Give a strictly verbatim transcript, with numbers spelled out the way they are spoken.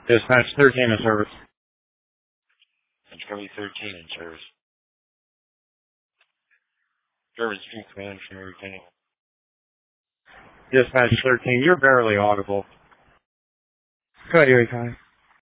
Dispatch thirteen in service. Discovery thirteen in service. Service Street Command from Lieutenant. Dispatch thirteen, you're barely audible. Go ahead, Erie County.